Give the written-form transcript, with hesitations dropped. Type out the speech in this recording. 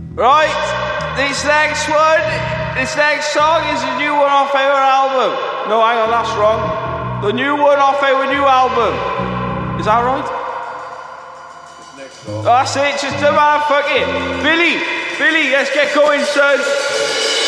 Right, this next song is a new one off our album. No, hang on, that's wrong. The new one off our new album. Is that right? This next song. That's it, just a man, fuck it. Billy, let's get going, son.